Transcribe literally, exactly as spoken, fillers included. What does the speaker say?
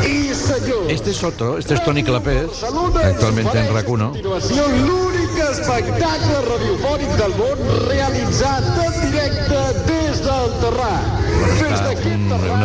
y señors. Este es otro, este es Toni Clapés, actualmente en RAC uno. L'únic espectacle radiofònic del món realitzat en directe des del Terrat. Bueno, está un, una